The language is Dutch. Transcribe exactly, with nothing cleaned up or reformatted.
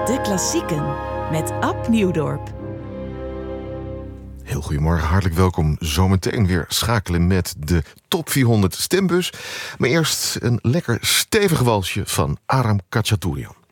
De klassieken met Ab Nieuwdorp. Heel goedemorgen, hartelijk welkom. Zometeen weer schakelen met de top vierhonderd stembus. Maar eerst een lekker stevig walsje van Aram Khachaturian.